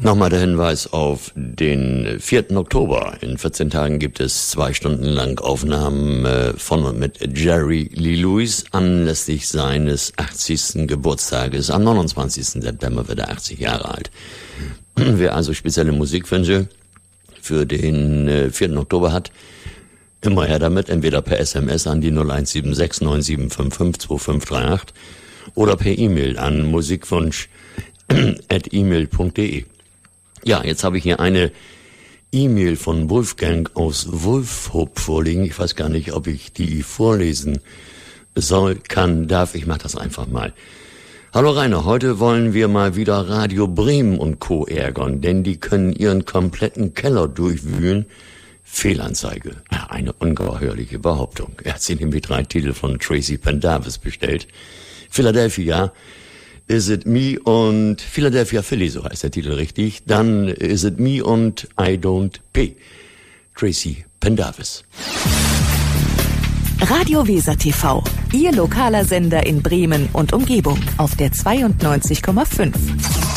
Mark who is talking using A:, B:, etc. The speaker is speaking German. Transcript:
A: Nochmal der Hinweis auf den 4. Oktober. In 14 Tagen gibt es 2 Stunden lang Aufnahmen von und mit Jerry Lee Lewis anlässlich seines 80. Geburtstages. Am 29. September wird er 80 Jahre alt. Wer also spezielle Musikwünsche für den 4. Oktober hat, immer her damit, entweder per SMS an die 0176 9755 2538 oder per E-Mail an musikwunsch@email.de. Ja, jetzt habe ich hier eine E-Mail von Wolfgang aus Wulfhoop vorliegen. Ich weiß gar nicht, ob ich die vorlesen soll, kann, darf. Ich mache das einfach mal. Hallo Rainer, heute wollen wir mal wieder Radio Bremen und Co. ärgern, denn die können ihren kompletten Keller durchwühlen. Fehlanzeige. Ja, eine ungeheuerliche Behauptung. Er hat sich nämlich 3 Titel von Tracy Pendarvis bestellt. Philadelphia, Is It Me und Philadelphia Philly, so heißt der Titel richtig. Dann Is It Me und I Don't Pay. Tracy Pendarvis.
B: Radio Weser TV, Ihr lokaler Sender in Bremen und Umgebung auf der 92,5.